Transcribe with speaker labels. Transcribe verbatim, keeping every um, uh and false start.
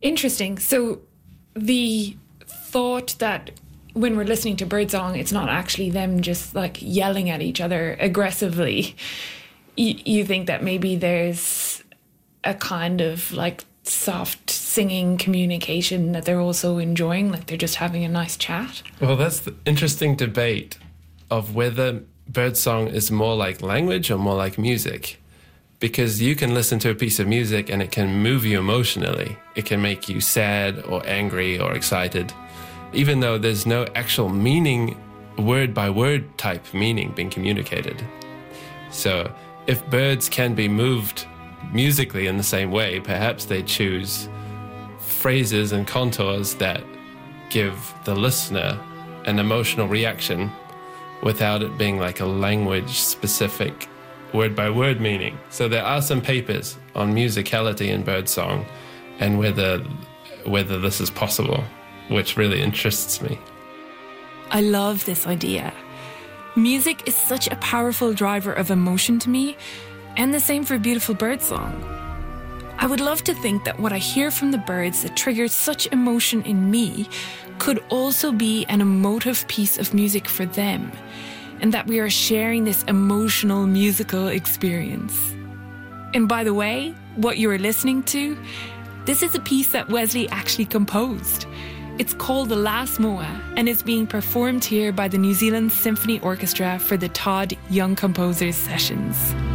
Speaker 1: Interesting. So the thought that when we're listening to birdsong, it's not actually them just like yelling at each other aggressively. You, you think that maybe there's a kind of like soft singing communication that they're also enjoying, like they're just having a nice chat?
Speaker 2: Well, that's the interesting debate of whether birdsong is more like language or more like music. Because you can listen to a piece of music and it can move you emotionally. It can make you sad or angry or excited, even though there's no actual meaning, word by word type meaning being communicated. So if birds can be moved musically in the same way, perhaps they choose phrases and contours that give the listener an emotional reaction without it being like a language-specific word-by-word meaning. So there are some papers on musicality in birdsong and whether whether this is possible, which really interests me.
Speaker 3: I love this idea. Music is such a powerful driver of emotion to me, and the same for beautiful birdsong. I would love to think that what I hear from the birds that triggers such emotion in me could also be an emotive piece of music for them, and that we are sharing this emotional musical experience. And by the way, what you are listening to, this is a piece that Wesley actually composed. It's called The Last Moa and is being performed here by the New Zealand Symphony Orchestra for the Todd Young Composers Sessions.